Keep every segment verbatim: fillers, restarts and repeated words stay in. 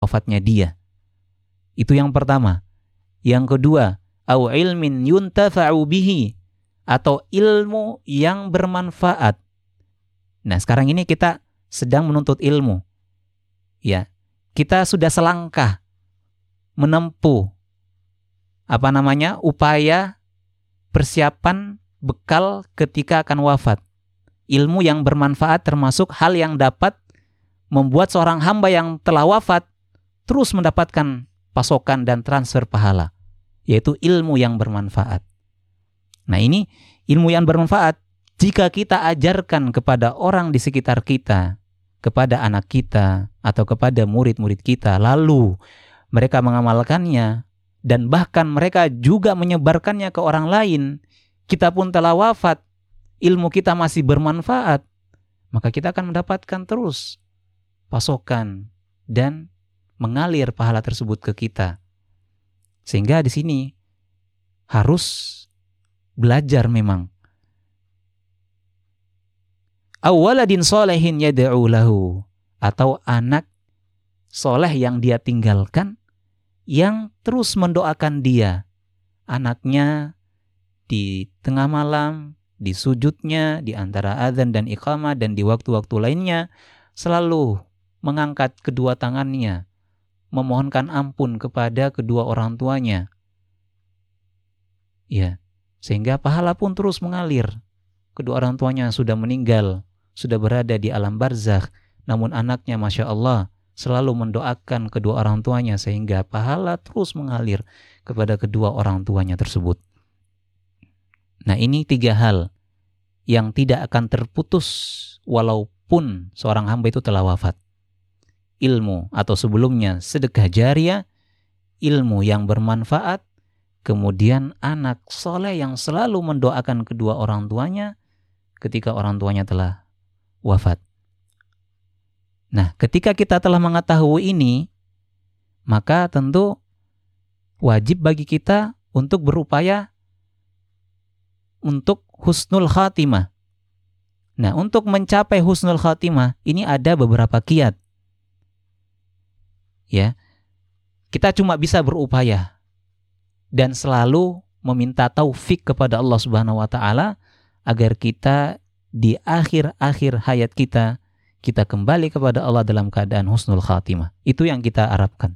wafatnya dia. Itu yang pertama. Yang kedua, au ilmin yuntafa'u bihi, atau ilmu yang bermanfaat. Nah, sekarang ini kita sedang menuntut ilmu. Ya, kita sudah selangkah menempuh apa namanya? upaya persiapan bekal ketika akan wafat. Ilmu yang bermanfaat termasuk hal yang dapat membuat seorang hamba yang telah wafat terus mendapatkan pasokan dan transfer pahala, yaitu ilmu yang bermanfaat. Nah, ini ilmu yang bermanfaat jika kita ajarkan kepada orang di sekitar kita, kepada anak kita atau kepada murid-murid kita, lalu mereka mengamalkannya dan bahkan mereka juga menyebarkannya ke orang lain, kita pun telah wafat, ilmu kita masih bermanfaat, maka kita akan mendapatkan terus pasokan dan mengalir pahala tersebut ke kita. Sehingga di sini harus belajar memang. Awaladin solehin yad'u lahu, atau anak soleh yang dia tinggalkan yang terus mendoakan dia. Anaknya di tengah malam, di sujudnya, di antara azan dan iqamah dan di waktu-waktu lainnya selalu mengangkat kedua tangannya, memohonkan ampun kepada kedua orang tuanya. Ya, sehingga pahala pun terus mengalir. Kedua orang tuanya sudah meninggal, sudah berada di alam barzakh, namun anaknya Masya Allah selalu mendoakan kedua orang tuanya sehingga pahala terus mengalir kepada kedua orang tuanya tersebut. Nah, ini tiga hal yang tidak akan terputus walaupun seorang hamba itu telah wafat. Ilmu atau sebelumnya sedekah jariyah, ilmu yang bermanfaat, kemudian anak soleh yang selalu mendoakan kedua orang tuanya ketika orang tuanya telah wafat. Nah, ketika kita telah mengetahui ini, maka tentu wajib bagi kita untuk berupaya untuk husnul khatimah. Nah, untuk mencapai husnul khatimah ini ada beberapa kiat. Ya, kita cuma bisa berupaya dan selalu meminta taufik kepada Allah Subhanahu wa taala agar kita di akhir-akhir hayat kita kita kembali kepada Allah dalam keadaan husnul khatimah. Itu yang kita harapkan.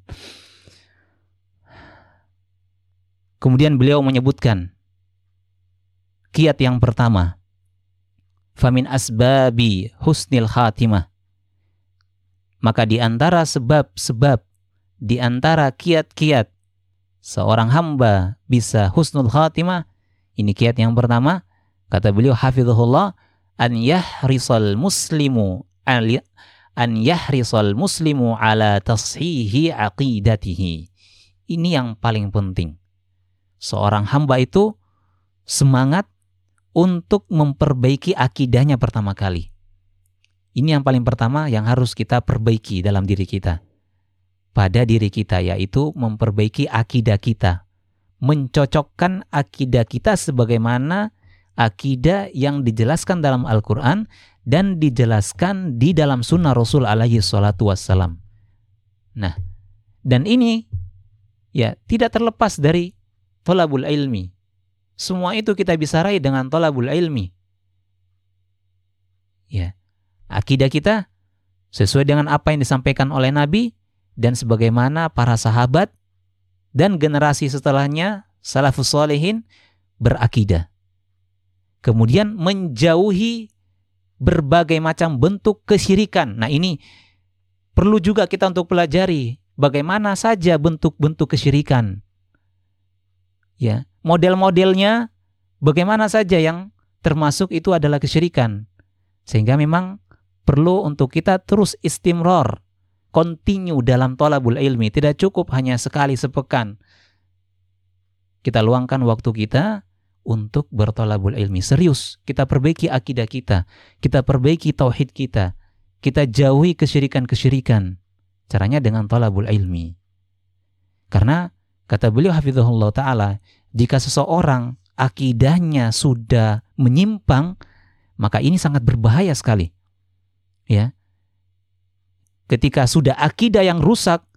Kemudian beliau menyebutkan kiat yang pertama, famin asbabi husnil khatimah. Maka di antara sebab-sebab, di antara kiat-kiat seorang hamba bisa husnul khatimah, ini kiat yang pertama, kata beliau hafizahullah, an yahrisal muslimu an yahrisal muslimu ala tashihi aqidatihi. Ini yang paling penting. Seorang hamba itu semangat untuk memperbaiki akidahnya pertama kali. Ini yang paling pertama yang harus kita perbaiki dalam diri kita. Pada diri kita, yaitu memperbaiki akidah kita. Mencocokkan akidah kita sebagaimana akidah yang dijelaskan dalam Al-Quran dan dijelaskan di dalam sunnah Rasul alaihi salatu wassalam. Nah, dan ini ya tidak terlepas dari thalabul ilmi. Semua itu kita bisa raih dengan thalabul ilmi. Ya, akidah kita sesuai dengan apa yang disampaikan oleh Nabi dan sebagaimana para sahabat dan generasi setelahnya salafus shalihin berakidah. Kemudian menjauhi berbagai macam bentuk kesyirikan. Nah, ini perlu juga kita untuk pelajari bagaimana saja bentuk-bentuk kesyirikan. Ya, model-modelnya bagaimana saja yang termasuk itu adalah kesyirikan. Sehingga memang perlu untuk kita terus istimrar, continue dalam thalabul ilmi. Tidak cukup hanya sekali sepekan kita luangkan waktu kita untuk berthalabul ilmi. Serius, kita perbaiki akidah kita, kita perbaiki tauhid kita, kita jauhi kesyirikan-kesyirikan. Caranya dengan thalabul ilmi. Karena kata beliau hafizahullah ta'ala, jika seseorang akidahnya sudah menyimpang, maka ini sangat berbahaya sekali. Ya. Ketika sudah akidah yang rusak,